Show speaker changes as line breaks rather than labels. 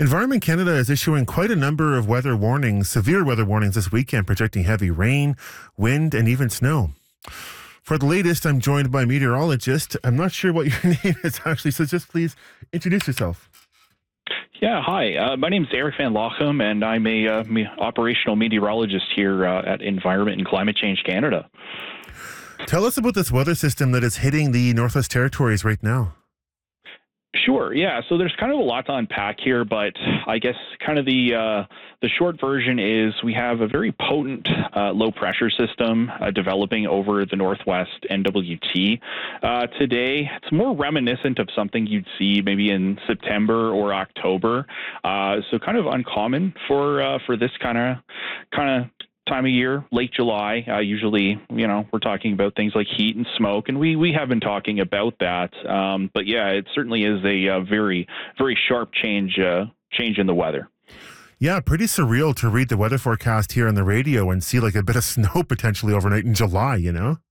Environment Canada is issuing quite a number of weather warnings, severe weather warnings this weekend, projecting heavy rain, wind, and even snow. For the latest, I'm joined by a meteorologist. I'm not sure what your name is actually, so just please introduce yourself.
Yeah, hi. My name is Eric Van Lochem, and I'm a operational meteorologist here at Environment and Climate Change Canada.
Tell us about this weather system that is hitting the Northwest Territories right now.
Sure. Yeah. So there's kind of a lot to unpack here, but I guess kind of the short version is we have a very potent low pressure system developing over the Northwest NWT today. It's more reminiscent of something you'd see maybe in September or October. So kind of uncommon for this kind of time of year, late July. Usually, we're talking about things like heat and smoke, and we have been talking about that. But yeah, it certainly is a very, very sharp change in the weather.
Yeah, pretty surreal to read the weather forecast here on the radio and see like a bit of snow potentially overnight in July,